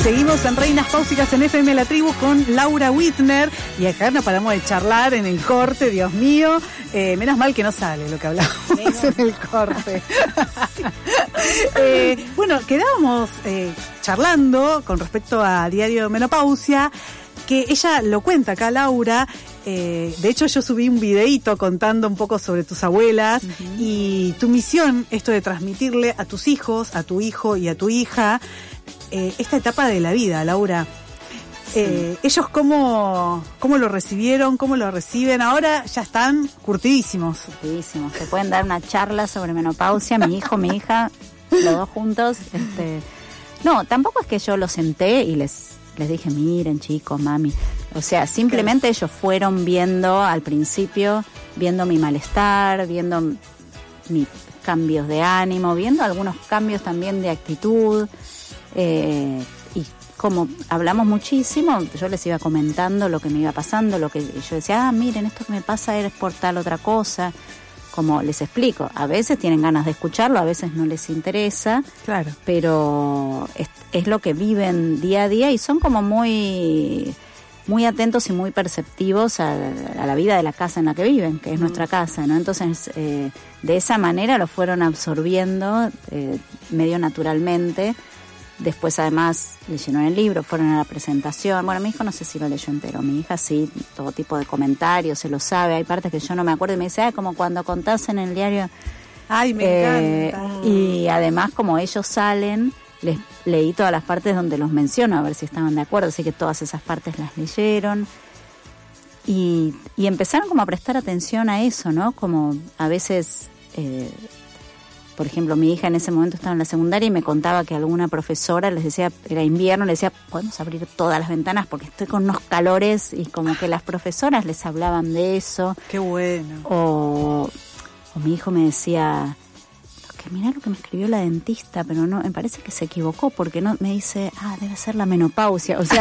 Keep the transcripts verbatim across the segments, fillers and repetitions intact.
Seguimos en Reinas Páusicas en F M La Tribu con Laura Whitner y acá no paramos de charlar en el corte, Dios mío. Eh, menos mal que no sale lo que hablamos en el corte. eh, bueno, quedábamos eh, charlando con respecto a Diario de Menopausia, que ella lo cuenta acá, Laura. Eh, de hecho, yo subí un videíto contando un poco sobre tus abuelas uh-huh. y tu misión, esto de transmitirle a tus hijos, a tu hijo y a tu hija, eh, esta etapa de la vida, Laura. Sí. Eh, ellos cómo, cómo lo recibieron, cómo lo reciben. Ahora ya están curtidísimos. Curtidísimos. Te pueden dar una charla sobre menopausia, mi hijo, mi hija, los dos juntos. Este, no, tampoco es que yo los senté y les, les dije, miren chicos, mami. O sea, simplemente claro. ellos fueron viendo al principio, viendo mi malestar, viendo mis cambios de ánimo, viendo algunos cambios también de actitud. Eh, y como hablamos muchísimo, yo les iba comentando lo que me iba pasando, lo que yo decía, ah, miren, esto que me pasa es por tal otra cosa. Como les explico, a veces tienen ganas de escucharlo, a veces no les interesa, claro. pero es, es lo que viven día a día y son como muy... muy atentos y muy perceptivos a, a la vida de la casa en la que viven, que es mm. nuestra casa, ¿no? Entonces, eh, de esa manera lo fueron absorbiendo eh, medio naturalmente. Después, además, leyeron el libro, fueron a la presentación. Bueno, mi hijo no sé si lo leyó entero, mi hija sí, todo tipo de comentarios, se lo sabe. Hay partes que yo no me acuerdo y me dice, ah, como cuando contás en el diario. Ay, me eh, encanta. Y además, como ellos salen... les leí todas las partes donde los menciono, a ver si estaban de acuerdo, así que todas esas partes las leyeron y, y empezaron como a prestar atención a eso, ¿no? Como a veces, eh, por ejemplo, mi hija en ese momento estaba en la secundaria y me contaba que alguna profesora les decía, era invierno, le decía, podemos abrir todas las ventanas porque estoy con unos calores, y como que las profesoras les hablaban de eso. Qué bueno. O, o mi hijo me decía... que mirá lo que me escribió la dentista, pero no, me parece que se equivocó porque no me dice, ah, debe ser la menopausia, o sea,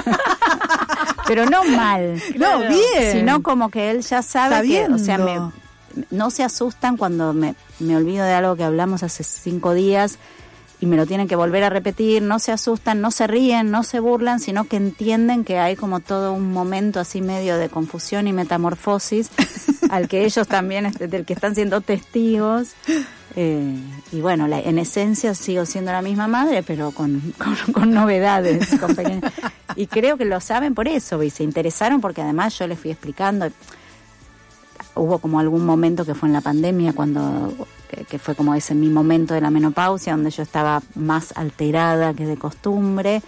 pero no mal, no, bien, sino como que él ya sabe sabiendo. Que, o sea, me, no se asustan cuando me, me olvido de algo que hablamos hace cinco días y me lo tienen que volver a repetir, no se asustan, no se ríen, no se burlan, sino que entienden que hay como todo un momento así medio de confusión y metamorfosis al que ellos también, del que están siendo testigos. Eh, y bueno, la, en esencia sigo siendo la misma madre, pero con, con, con novedades. Con pequeñas, y creo que lo saben por eso, y se interesaron porque además yo les fui explicando. Hubo como algún momento que fue en la pandemia, cuando que, que fue como ese mi momento de la menopausia, donde yo estaba más alterada que de costumbre.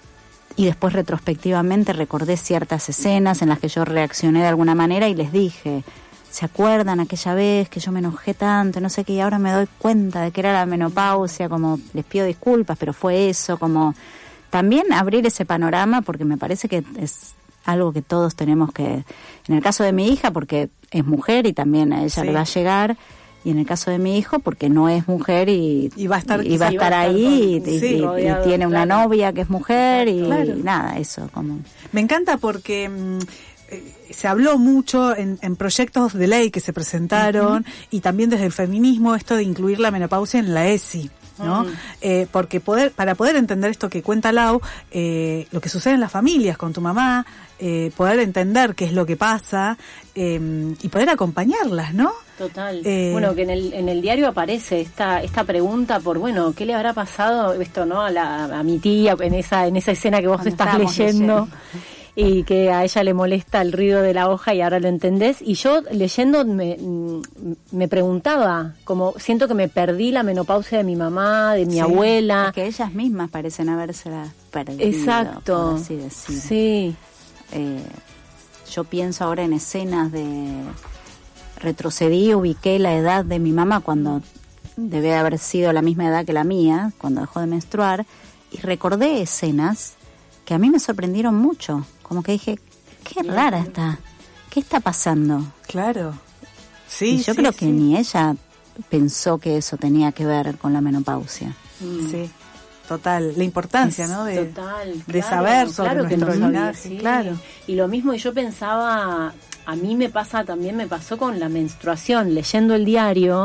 Y después retrospectivamente recordé ciertas escenas en las que yo reaccioné de alguna manera y les dije... ¿Se acuerdan aquella vez que yo me enojé tanto, no sé qué, y ahora me doy cuenta de que era la menopausia, como les pido disculpas, pero fue eso, como también abrir ese panorama, porque me parece que es algo que todos tenemos que, en el caso de mi hija, porque es mujer y también a ella sí. le va a llegar, y en el caso de mi hijo, porque no es mujer y, y va a estar, y va a estar ahí, con, y, sí, y, rodeado, y tiene una claro. novia que es mujer, y, claro. y nada, eso. como Me encanta porque... Mmm, se habló mucho en, en proyectos de ley que se presentaron uh-huh. y también desde el feminismo esto de incluir la menopausia en la E S I, ¿no? Uh-huh. Eh, porque poder para poder entender esto que cuenta Lau, eh, lo que sucede en las familias con tu mamá, eh, poder entender qué es lo que pasa eh, y poder acompañarlas, ¿no? Total. Eh, bueno, que en el en el diario aparece esta esta pregunta por, bueno, ¿qué le habrá pasado esto, no? A, la, a mi tía en esa en esa escena que vos estás leyendo. leyendo. Y que a ella le molesta el ruido de la hoja y ahora lo entendés. Y yo leyendo me, me preguntaba, como siento que me perdí la menopausia de mi mamá, de mi sí, abuela. Es que ellas mismas parecen habérsela perdido. Exacto. Por así decir. Sí. Eh, yo pienso ahora en escenas de... Retrocedí, ubiqué la edad de mi mamá cuando debe haber sido la misma edad que la mía, cuando dejó de menstruar, y recordé escenas que a mí me sorprendieron mucho. Como que dije, qué rara está, ¿qué está pasando? Claro. Sí, y yo sí, creo sí. que ni ella pensó que eso tenía que ver con la menopausia. Mm. Sí, total. La importancia, ¿no? De, total, de claro, saber sobre claro nuestro que no linaje. sabía, sí. Claro. Y lo mismo, yo pensaba, a mí me pasa, también me pasó con la menstruación, leyendo el diario.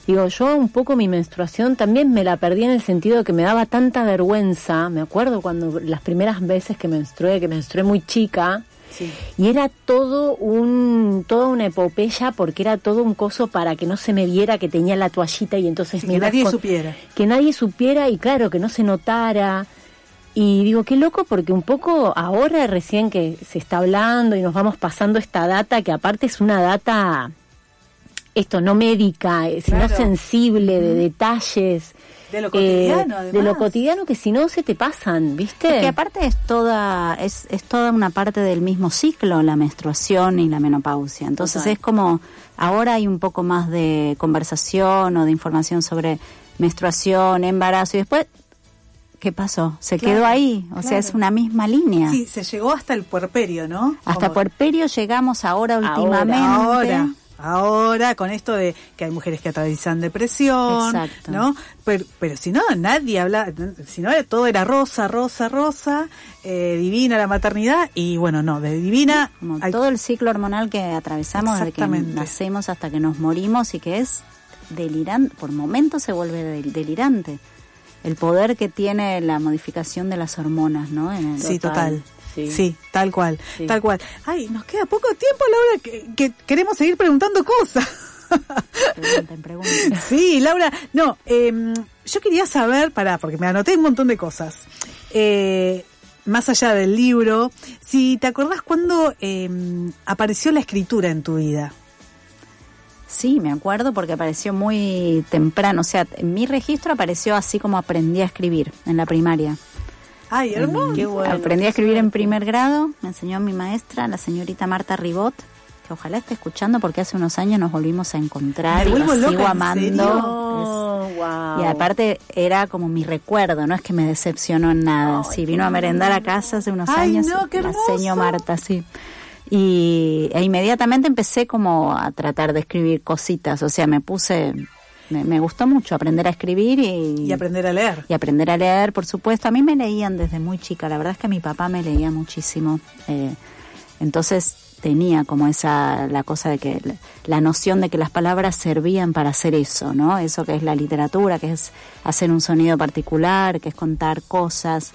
Digo, yo un poco mi menstruación también me la perdí en el sentido de que me daba tanta vergüenza. Me acuerdo cuando las primeras veces que menstrué, que menstrué muy chica, sí. Y era todo un toda una epopeya porque era todo un coso para que no se me viera que tenía la toallita y entonces sí, me que nadie con... supiera. Que nadie supiera y claro, que no se notara. Y digo, qué loco, porque un poco ahora recién que se está hablando y nos vamos pasando esta data, que aparte es una data, esto no médica, eh, sino claro. sensible, de detalles. De lo cotidiano, eh, además. De lo cotidiano que si no se te pasan, ¿viste? Es que aparte es toda, es, es toda una parte del mismo ciclo, la menstruación y la menopausia. Entonces Total. Es como, ahora hay un poco más de conversación o de información sobre menstruación, embarazo y después... ¿Qué pasó? Se claro, quedó ahí, o claro. sea, es una misma línea. Sí, se llegó hasta el puerperio, ¿no? Hasta Como... puerperio llegamos ahora últimamente. Ahora, ahora, con esto de que hay mujeres que atraviesan depresión, Exacto. ¿no? Pero, pero si no, nadie habla, si no, todo era rosa, rosa, rosa, eh, divina la maternidad, y bueno, no, de divina... Como hay... todo el ciclo hormonal que atravesamos desde que nacemos hasta que nos morimos y que es delirante, por momentos se vuelve del, delirante. El poder que tiene la modificación de las hormonas, ¿no? En el sí, total. Sí. sí, tal cual, sí. tal cual. Ay, nos queda poco tiempo, Laura, que, que queremos seguir preguntando cosas. Pregunten, pregunten. Sí, Laura, no, eh, yo quería saber, pará, porque me anoté un montón de cosas. Eh, más allá del libro, si te acordás cuándo eh, apareció la escritura en tu vida. Sí, me acuerdo porque apareció muy temprano, o sea, en mi registro apareció así como aprendí a escribir en la primaria. Ay, hermoso. Qué bueno. Aprendí a escribir en primer grado, me enseñó mi maestra, la señorita Marta Ribot, que ojalá esté escuchando porque hace unos años nos volvimos a encontrar y la sigo amando. Oh, es, wow. Y aparte era como mi recuerdo, no es que me decepcionó en nada. Oh, sí, vino a merendar a casa hace unos Ay, años, no, qué la hermoso. señó Marta, sí. Y e inmediatamente empecé como a tratar de escribir cositas, o sea, me puse, me, me gustó mucho aprender a escribir y, y aprender a leer. Y aprender a leer, por supuesto. A mí me leían desde muy chica, la verdad es que mi papá me leía muchísimo, eh, entonces tenía como esa, la cosa de que, la, la noción de que las palabras servían para hacer eso, ¿no? Eso que es la literatura, que es hacer un sonido particular, que es contar cosas.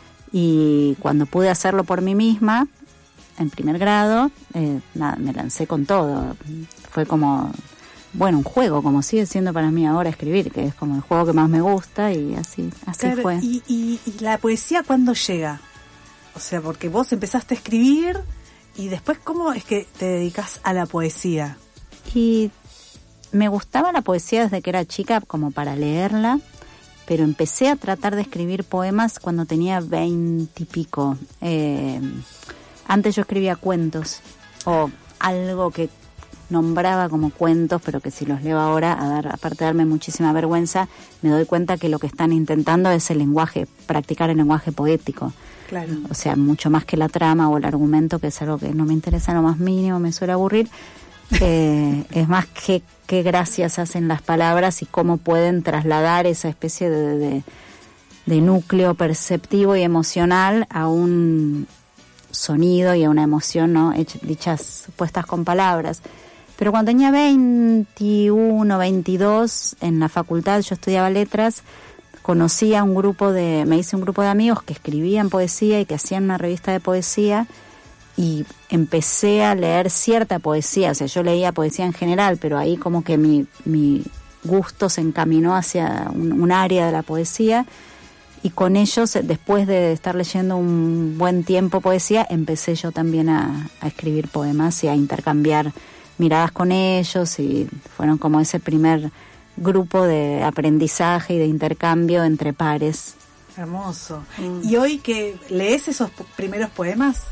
Y cuando pude hacerlo por mí misma, en primer grado, eh, nada, me lancé con todo. Fue como, bueno, un juego, como sigue siendo para mí ahora escribir, que es como el juego que más me gusta y así, así claro, fue. Y, y, y la poesía, ¿cuándo llega? O sea, porque vos empezaste a escribir y después, ¿cómo es que te dedicas a la poesía? Y me gustaba la poesía desde que era chica, como para leerla, pero empecé a tratar de escribir poemas cuando tenía veintipico. Eh, Antes yo escribía cuentos o algo que nombraba como cuentos, pero que si los leo ahora, a dar, aparte de darme muchísima vergüenza, me doy cuenta que lo que están intentando es el lenguaje, practicar el lenguaje poético. Claro. O sea, mucho más que la trama o el argumento, que es algo que no me interesa lo más mínimo, me suele aburrir. Eh, es más que qué gracias hacen las palabras y cómo pueden trasladar esa especie de, de, de núcleo perceptivo y emocional a un sonido y a una emoción, ¿no? Hech, dichas, puestas con palabras. Pero cuando tenía veintiuno, veintidós, en la facultad, yo estudiaba letras, conocí a un grupo de, me hice un grupo de amigos que escribían poesía y que hacían una revista de poesía, y empecé a leer cierta poesía, o sea, yo leía poesía en general, pero ahí como que mi, mi gusto se encaminó hacia un, un área de la poesía. Y con ellos, después de estar leyendo un buen tiempo poesía, empecé yo también a, a escribir poemas y a intercambiar miradas con ellos, y fueron como ese primer grupo de aprendizaje y de intercambio entre pares. Hermoso. Mm. ¿Y hoy que lees esos primeros poemas?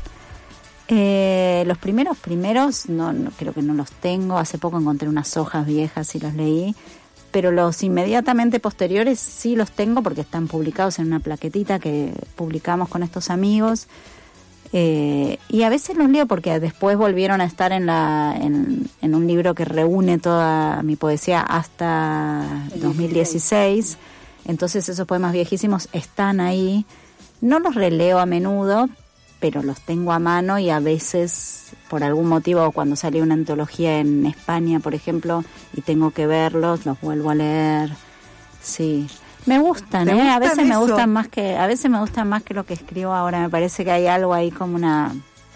Eh, los primeros primeros, no, no creo que no los tengo. Hace poco encontré unas hojas viejas y los leí. Pero los inmediatamente posteriores sí los tengo porque están publicados en una plaquetita que publicamos con estos amigos. Eh, y a veces los leo porque después volvieron a estar en, la, en, en un libro que reúne toda mi poesía hasta dos mil dieciséis. Entonces esos poemas viejísimos están ahí. No los releo a menudo, pero los tengo a mano y a veces por algún motivo, cuando salió una antología en España, por ejemplo, y tengo que verlos, los vuelvo a leer. Sí. Me gustan, ¿eh? ¿Gustan a veces eso? me gustan más que a veces me gustan más que lo que escribo ahora. Me parece que hay algo ahí como una,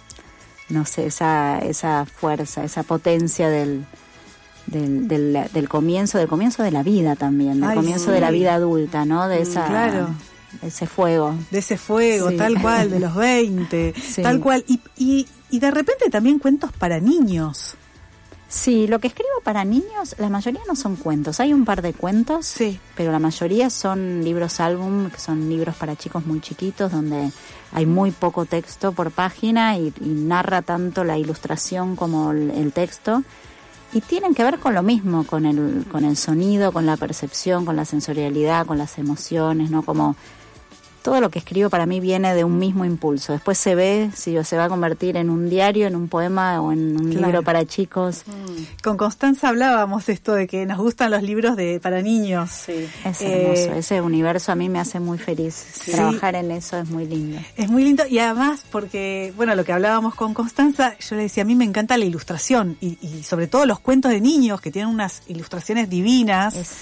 no sé, esa esa fuerza, esa potencia del del del, del comienzo, del comienzo de la vida también, del Ay, comienzo sí. de la vida adulta, ¿no? De Mm, esa claro. ese fuego. De ese fuego, Sí. tal cual, de los veinte, Sí. tal cual. Y, y, y de repente también cuentos para niños. Sí, lo que escribo para niños, la mayoría no son cuentos. Hay un par de cuentos, Sí. pero la mayoría son libros álbum, que son libros para chicos muy chiquitos, donde hay muy poco texto por página y, y narra tanto la ilustración como el, el texto. Y tienen que ver con lo mismo, con el, con el sonido, con la percepción, con la sensorialidad, con las emociones, ¿no? Como todo lo que escribo para mí viene de un mismo impulso. Después se ve si se va a convertir en un diario, en un poema o en un Claro. libro para chicos. Con Constanza hablábamos esto de que nos gustan los libros de para niños. Sí. Es Eh, hermoso, ese universo a mí me hace muy feliz. Sí. Trabajar en eso es muy lindo. Es muy lindo y además porque, bueno, lo que hablábamos con Constanza, yo le decía, a mí me encanta la ilustración y, y sobre todo los cuentos de niños que tienen unas ilustraciones divinas, Es-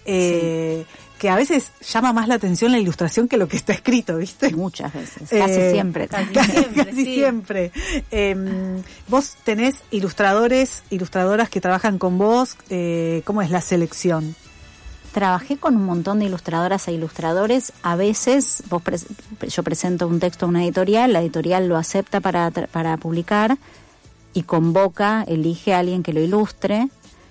eh, que a veces llama más la atención la ilustración que lo que está escrito, ¿viste? Muchas veces, Eh, casi siempre. casi Casi siempre, sí. siempre. Eh, vos tenés ilustradores, ilustradoras que trabajan con vos, eh, ¿cómo es la selección? Trabajé con un montón de ilustradoras e ilustradores. A veces vos pres- yo presento un texto a una editorial, la editorial lo acepta para, tra- para publicar y convoca, elige a alguien que lo ilustre.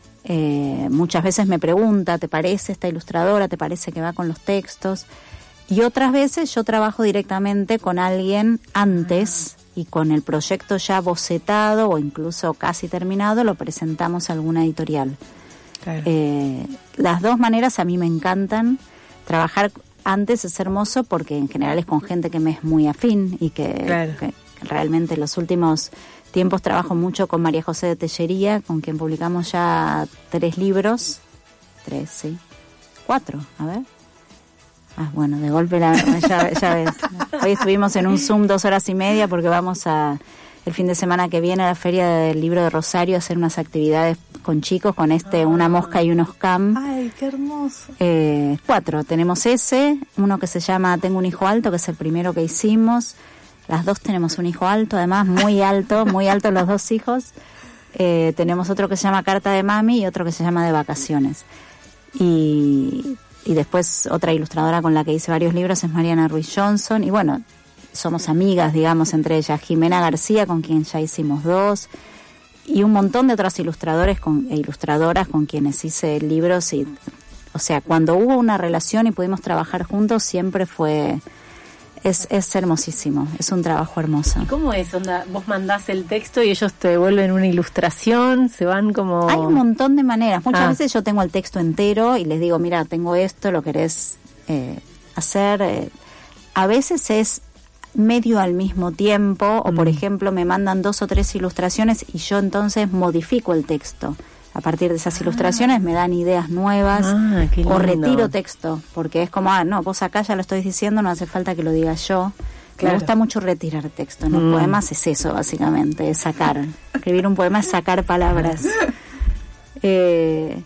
Eh, muchas veces me pregunta, ¿te parece esta ilustradora? ¿Te parece que va con los textos? Y otras veces yo trabajo directamente con alguien antes y con el proyecto ya bocetado o incluso casi terminado lo presentamos a alguna editorial. Claro. Eh, las dos maneras a mí me encantan. Trabajar antes es hermoso porque en general es con gente que me es muy afín y que, Claro. que realmente en los últimos tiempos trabajo mucho con María José de Tellería, con quien publicamos ya tres libros. Tres, sí. Cuatro, a ver. Ah, bueno, de golpe la, ya, ya ves. Hoy estuvimos en un Zoom dos horas y media porque vamos a el fin de semana que viene a la Feria del Libro de Rosario a hacer unas actividades con chicos, con este Una Mosca y unos Cam. Ay, qué hermoso. Eh, cuatro, tenemos ese, uno que se llama Tengo un hijo alto, que es el primero que hicimos. Las dos tenemos un hijo alto, además muy alto, muy alto los dos hijos. Eh, tenemos otro que se llama Carta de Mami y otro que se llama De Vacaciones. Y, y después otra ilustradora con la que hice varios libros es Mariana Ruiz Johnson. Y bueno, somos amigas, digamos, entre ellas. Jimena García, con quien ya hicimos dos. Y un montón de otros ilustradores con, e ilustradoras con quienes hice libros. Y, o sea, cuando hubo una relación y pudimos trabajar juntos, siempre fue... Es, es hermosísimo, es un trabajo hermoso. ¿Y cómo es? Onda, vos mandás el texto y ellos te devuelven una ilustración, se van como... Hay un montón de maneras. Muchas Ah. veces yo tengo el texto entero y les digo, mira, tengo esto, lo querés eh, hacer. Eh. A veces es medio al mismo tiempo, o por ejemplo me mandan dos o tres ilustraciones y yo entonces modifico el texto. A partir de esas ilustraciones me dan ideas nuevas Ah, qué o lindo. retiro texto, porque es como, ah, no, vos acá ya lo estoy diciendo, no hace falta que lo diga yo. Claro. Me gusta mucho retirar texto. En los Mm. poemas es eso, básicamente, es sacar. Escribir un poema es sacar palabras. Eh,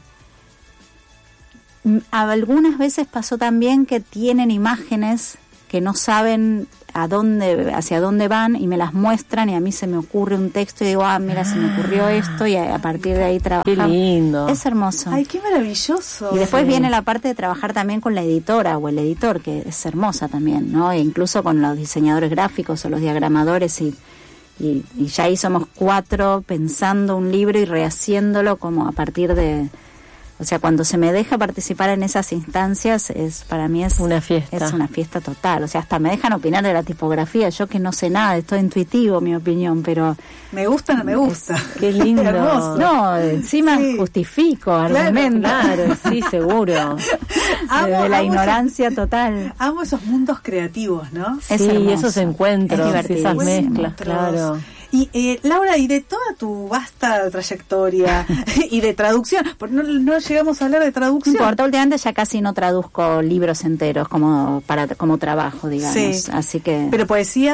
m- algunas veces pasó también que tienen imágenes que no saben a dónde, hacia dónde van y me las muestran y a mí se me ocurre un texto y digo, ah, mira, se me ocurrió esto y a, a partir de ahí Qué trabajamos. lindo. Es hermoso. Ay, qué maravilloso. Y después Sí. viene la parte de trabajar también con la editora o el editor, que es hermosa también, ¿no? E incluso con los diseñadores gráficos o los diagramadores y, y, y ya ahí somos cuatro pensando un libro y rehaciéndolo como a partir de... O sea, cuando se me deja participar en esas instancias, es para mí es Una fiesta. es una fiesta total. O sea, hasta me dejan opinar de la tipografía. Yo que no sé nada, es todo intuitivo mi opinión, pero... Me gusta, no me gusta. Qué lindo. Hermoso. No, encima Sí. justifico, Claro, argumento. Claro, sí, seguro. Amo- de la amo ignorancia total. Esos, amo esos mundos creativos, ¿no? Es sí, hermoso. esos encuentros, Es esas divertidísimo. mezclas, claro. Y eh, Laura, y de toda tu vasta trayectoria y de traducción, porque no, no llegamos a hablar de No traducción. importa, últimamente ya casi no traduzco libros enteros como para como trabajo, digamos. Sí. Así que Pero poesía,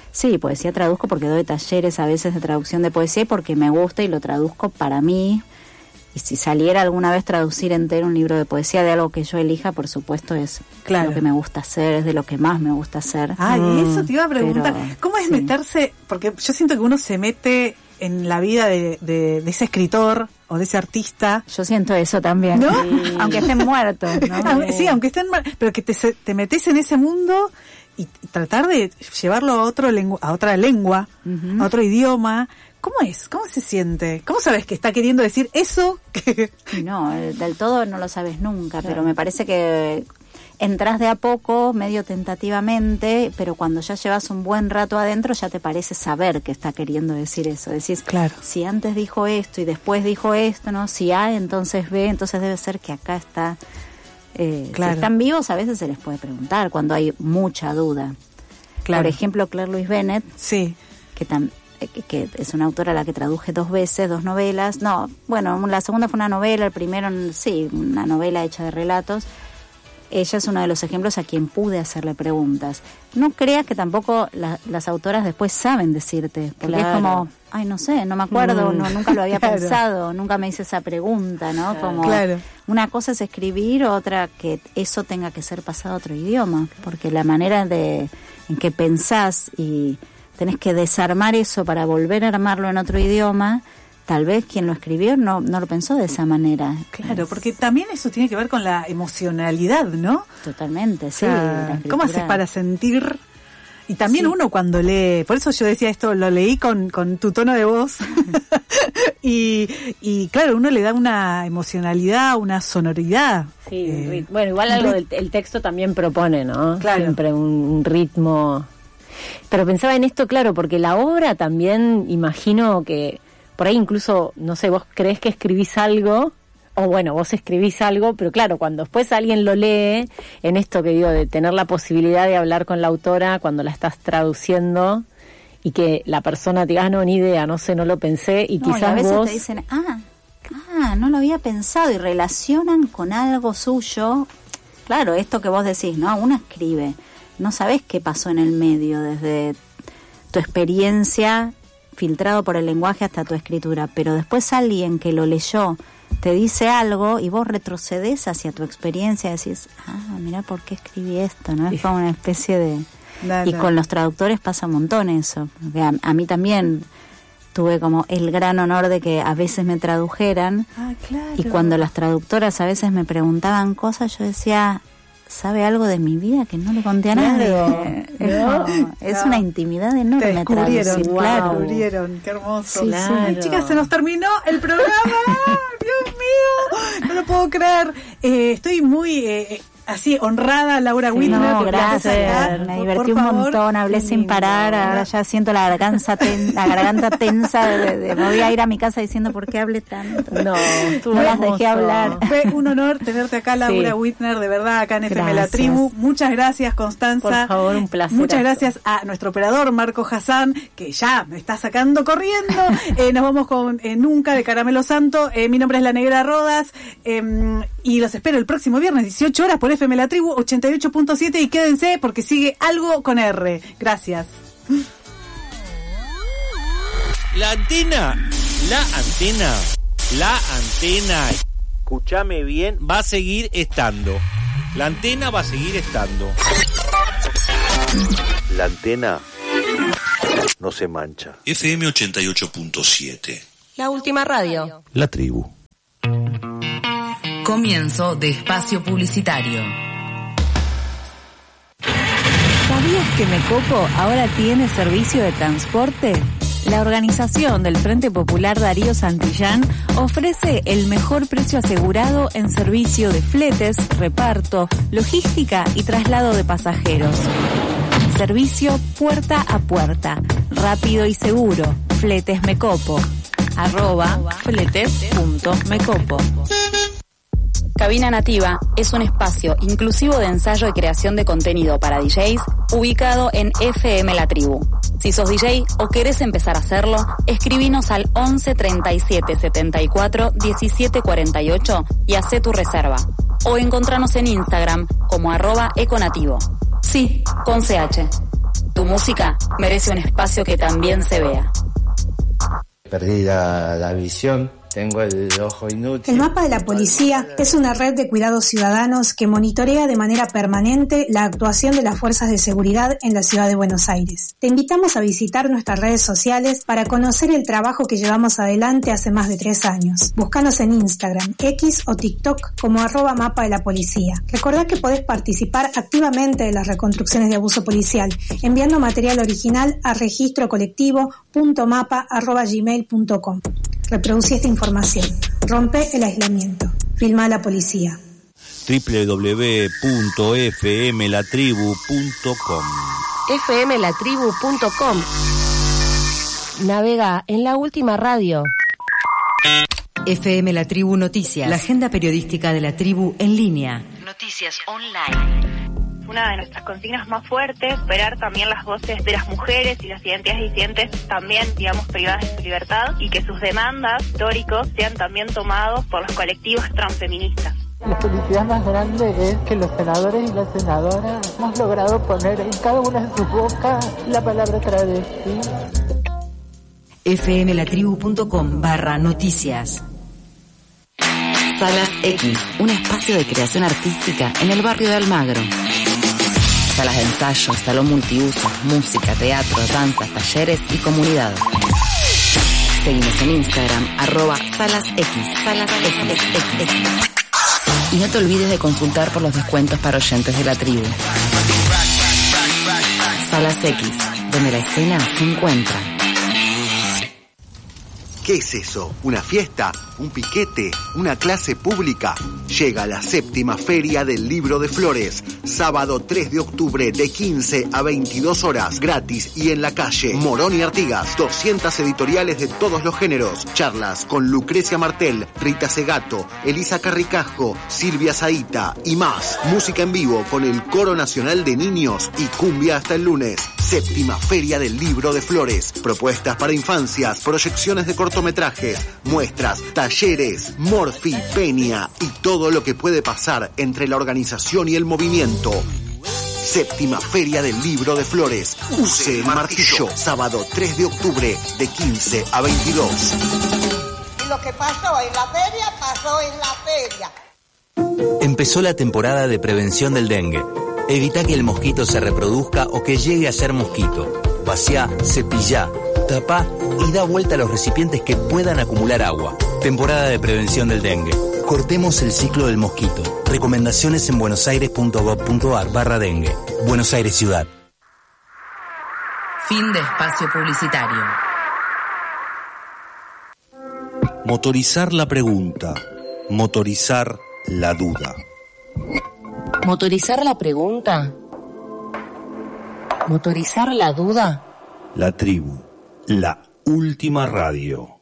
Sí, poesía traduzco porque doy talleres a veces de traducción de poesía y porque me gusta y lo traduzco para mí. Y si saliera alguna vez traducir entero un libro de poesía de algo que yo elija, por supuesto es claro. lo que me gusta hacer, es de lo que más me gusta hacer. Ah, y eso te iba a preguntar. Pero, ¿cómo es sí. meterse? Porque yo siento que uno se mete en la vida de, de, de ese escritor o de ese artista. Yo siento eso también, ¿no? Sí. Aunque estén muertos, ¿no? Sí, aunque estén muertos, pero que te, te metes en ese mundo y, y tratar de llevarlo a otro lengu- a otra lengua, uh-huh. a otro idioma. ¿Cómo es? ¿Cómo se siente? ¿Cómo sabes que está queriendo decir eso? Que... No, del todo no lo sabes nunca, claro. Pero me parece que entras de a poco, medio tentativamente, pero cuando ya llevas un buen rato adentro ya te parece saber que está queriendo decir eso. Decís, claro. si antes dijo esto y después dijo esto, ¿no? Si A, entonces B, entonces debe ser que acá está... Eh, claro. Si están vivos a veces se les puede preguntar cuando hay mucha duda. Claro. Por ejemplo, Claire Louise Bennett, sí. que también... que es una autora a la que traduje dos veces, dos novelas. No, bueno, la segunda fue una novela, el primero, sí, una novela hecha de relatos. Ella es uno de los ejemplos a quien pude hacerle preguntas. No creas que tampoco la, las autoras después saben decirte, porque claro. es como, ay, no sé, no me acuerdo, mm. no, nunca lo había claro. pensado, nunca me hice esa pregunta, ¿no? Claro. Como claro. una cosa es escribir, otra que eso tenga que ser pasado a otro idioma, porque la manera de en que pensás y tenés que desarmar eso para volver a armarlo en otro idioma, tal vez quien lo escribió no, no lo pensó de esa manera. Claro, porque también eso tiene que ver con la emocionalidad, ¿no? Totalmente, sí. O sea, ¿cómo haces para sentir? Y también sí. uno cuando lee, por eso yo decía esto, lo leí con, con tu tono de voz, y, y claro, uno le da una emocionalidad, una sonoridad. Sí, eh, bueno, igual algo del el texto también propone, ¿no? Claro. Siempre un, un ritmo... Pero pensaba en esto, claro, porque la obra también, imagino que por ahí incluso, no sé, vos creés que escribís algo, o bueno, vos escribís algo, pero claro, cuando después alguien lo lee, en esto que digo, de tener la posibilidad de hablar con la autora cuando la estás traduciendo, y que la persona te diga, ah, no, ni idea, no sé, no lo pensé, y no, quizás y a veces vos... te dicen, ah, ah, no lo había pensado, y relacionan con algo suyo. Claro, esto que vos decís, ¿no? Uno escribe, no sabés qué pasó en el medio, desde tu experiencia filtrado por el lenguaje hasta tu escritura, pero después alguien que lo leyó te dice algo y vos retrocedes hacia tu experiencia y decís, ah, mira por qué escribí esto, ¿no? Es como una especie de... No, y no. Con los traductores pasa un montón eso. A, a mí también tuve como el gran honor de que a veces me tradujeran. Ah, claro. Y cuando las traductoras a veces me preguntaban cosas, yo decía... ¿Sabe algo de mi vida que no le conté a nadie? Claro. Es, ¿No? como, es no. una intimidad enorme. Te descubrieron, traducir, wow. claro. Te descubrieron, qué hermoso. Sí, claro. sí. Ay, chicas, se nos terminó el programa. Dios mío, no lo puedo creer. Eh, estoy muy... Eh, así, honrada, Laura sí, Witner. No, gracias, me divertí un montón, hablé sin parar, ahora ya siento la garganta, ten, la garganta tensa, de, de, me voy a ir a mi casa diciendo por qué hablé tanto. No, no las dejé hablar. Fue un honor tenerte acá, Laura sí. Witner, de verdad, acá en F M La Tribu. Muchas gracias, Constanza. Por favor, un placer. Muchas gracias a nuestro operador, Marco Hassan, que ya me está sacando corriendo. eh, nos vamos con eh, Nunca, de Caramelo Santo. Eh, mi nombre es La Negra Rodas, eh, y los espero el próximo viernes, dieciocho horas, por F M La Tribu ochenta y ocho punto siete, y quédense porque sigue Algo con R. Gracias. La antena, la antena, la antena, escúchame bien, va a seguir estando. La antena va a seguir estando. La antena no se mancha. F M ochenta y ocho punto siete. La última radio. La Tribu. Comienzo de espacio publicitario. ¿Sabías que Mecopo ahora tiene servicio de transporte? La organización del Frente Popular Darío Santillán ofrece el mejor precio asegurado en servicio de fletes, reparto, logística y traslado de pasajeros. Servicio puerta a puerta, rápido y seguro. Fletes Mecopo. Arroba fletes.mecopo. Cabina Nativa es un espacio inclusivo de ensayo y creación de contenido para D Js ubicado en F M La Tribu. Si sos D J o querés empezar a hacerlo, escribinos al once treinta y siete setenta y cuatro diecisiete cuarenta y ocho y hacé tu reserva. O encontranos en Instagram como arroba econativo. Sí, con C H. Tu música merece un espacio que también se vea. Perdí la, la visión. Tengo el ojo inútil. El Mapa de la Policía es una red de cuidados ciudadanos que monitorea de manera permanente la actuación de las fuerzas de seguridad en la ciudad de Buenos Aires. Te invitamos a visitar nuestras redes sociales para conocer el trabajo que llevamos adelante hace más de tres años. Búscanos en Instagram, X o TikTok como arroba Mapa de la Policía. Recordá que podés participar activamente de las reconstrucciones de abuso policial enviando material original a registro colectivo punto mapa arroba gmail punto com. Reproducí esta información. Rompe el aislamiento. Filma a la policía. doble u doble u doble u punto f m la tribu punto com f m la tribu punto com. Navega en la última radio. F M La Tribu Noticias, la agenda periodística de la tribu en línea. Noticias online. Una de nuestras consignas más fuertes, superar también las voces de las mujeres y las identidades disidentes también, digamos, privadas de su libertad, y que sus demandas históricos sean también tomados por los colectivos transfeministas. La felicidad más grande es que los senadores y las senadoras hemos logrado poner en cada una de sus bocas la palabra travesti. f m la tribu punto com barra noticias. Salas X, un espacio de creación artística en el barrio de Almagro. Salas de ensayo, salón multiuso, música, teatro, danzas, talleres y comunidad. Seguimos en Instagram, arroba Salas X, Salas X. Y no te olvides de consultar por los descuentos para oyentes de la tribu. Salas X, donde la escena se encuentra. ¿Qué es eso? ¿Una fiesta? ¿Un piquete? ¿Una clase pública? Llega la séptima Feria del Libro de Flores, sábado tres de octubre de quince a veintidós horas, gratis y en la calle. Morón y Artigas, doscientas editoriales de todos los géneros, charlas con Lucrecia Martel, Rita Segato, Elisa Carricajo, Silvia Zaita y más. Música en vivo con el Coro Nacional de Niños y cumbia hasta el lunes. Séptima Feria del Libro de Flores, propuestas para infancias, proyecciones de cortometrajes, muestras, talleres, Morfi, Peña y todo lo que puede pasar entre la organización y el movimiento. Séptima Feria del Libro de Flores, Use el Martillo, sábado tres de octubre de quince a veintidós. Y lo que pasó en la feria, pasó en la feria. Empezó la temporada de prevención del dengue. Evita que el mosquito se reproduzca o que llegue a ser mosquito. Vaciá, cepillá, tapá y da vuelta a los recipientes que puedan acumular agua. Temporada de prevención del dengue. Cortemos el ciclo del mosquito. Recomendaciones en buenosaires punto gov punto ar barra dengue. Buenos Aires Ciudad. Fin de espacio publicitario. Motorizar la pregunta. Motorizar la duda. ¿Motorizar la pregunta? ¿Motorizar la duda? La tribu, la última radio.